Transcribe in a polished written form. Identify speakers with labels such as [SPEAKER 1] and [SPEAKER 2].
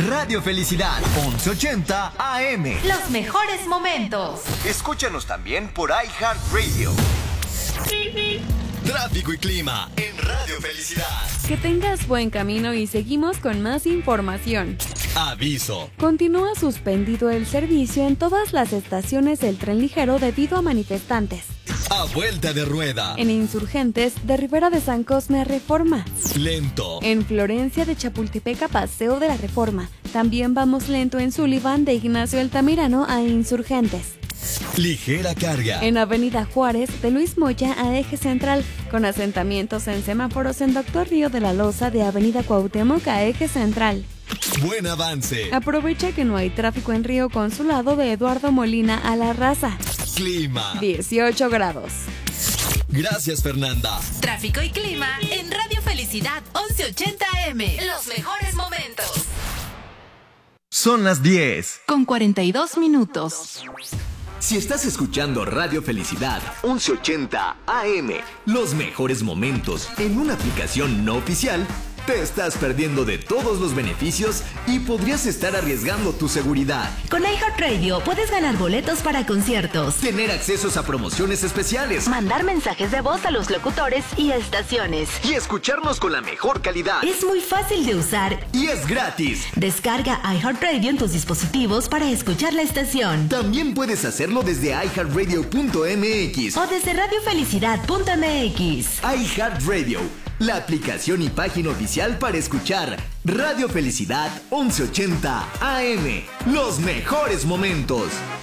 [SPEAKER 1] Radio Felicidad, 1180 AM.
[SPEAKER 2] Los mejores momentos.
[SPEAKER 1] Escúchanos también por iHeartRadio. Tráfico y clima en Radio Felicidad.
[SPEAKER 3] Que tengas buen camino y seguimos con más información.
[SPEAKER 1] Aviso.
[SPEAKER 3] Continúa suspendido el servicio en todas las estaciones del tren ligero debido a manifestantes.
[SPEAKER 1] A vuelta de rueda.
[SPEAKER 3] En Insurgentes, de Rivera de San Cosme a Reforma.
[SPEAKER 1] Lento.
[SPEAKER 3] En Florencia de Chapultepec a Paseo de la Reforma. También vamos lento en Sullivan de Ignacio Altamirano a Insurgentes.
[SPEAKER 1] Ligera carga.
[SPEAKER 3] En Avenida Juárez, de Luis Moya a Eje Central, con asentamientos en semáforos en Doctor Río de la Loza de Avenida Cuauhtémoc a Eje Central.
[SPEAKER 1] Buen avance.
[SPEAKER 3] Aprovecha que no hay tráfico en Río Consulado de Eduardo Molina a La Raza.
[SPEAKER 1] Clima.
[SPEAKER 3] 18 grados.
[SPEAKER 1] Gracias, Fernanda.
[SPEAKER 2] Tráfico y clima en Radio Felicidad 1180 AM. Los mejores momentos.
[SPEAKER 1] Son las 10.
[SPEAKER 2] Con 42 minutos.
[SPEAKER 1] Si estás escuchando Radio Felicidad 1180 AM, los mejores momentos en una aplicación no oficial, te estás perdiendo de todos los beneficios y podrías estar arriesgando tu seguridad.
[SPEAKER 4] Con iHeartRadio puedes ganar boletos para conciertos,
[SPEAKER 1] Tener accesos a promociones especiales
[SPEAKER 4] mandar mensajes de voz a los locutores y estaciones.
[SPEAKER 1] y escucharnos con la mejor calidad.
[SPEAKER 4] Es muy fácil de usar.
[SPEAKER 1] Y es gratis.
[SPEAKER 4] Descarga iHeartRadio en tus dispositivos para escuchar la estación.
[SPEAKER 1] También puedes hacerlo desde iHeartRadio.mx.
[SPEAKER 4] O desde radiofelicidad.mx.
[SPEAKER 1] iHeartRadio, la aplicación y página oficial para escuchar Radio Felicidad 1180 AM. Los mejores momentos.